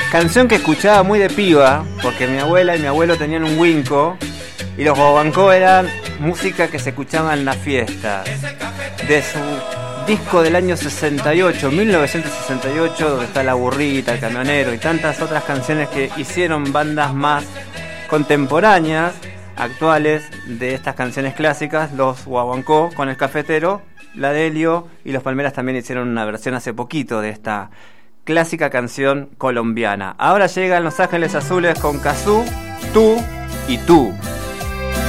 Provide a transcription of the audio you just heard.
Canción que escuchaba muy de piba, porque mi abuela y mi abuelo tenían un Winco, y los guaguancó eran música que se escuchaba en las fiestas. De su disco del año 68, 1968, donde está La Burrita, El Camionero y tantas otras canciones que hicieron bandas más contemporáneas, actuales, de estas canciones clásicas, los guaguancó con El Cafetero, La Delio y Los Palmeras también hicieron una versión hace poquito de esta clásica canción colombiana. Ahora llegan Los Ángeles Azules con Cazú, Tú y Tú.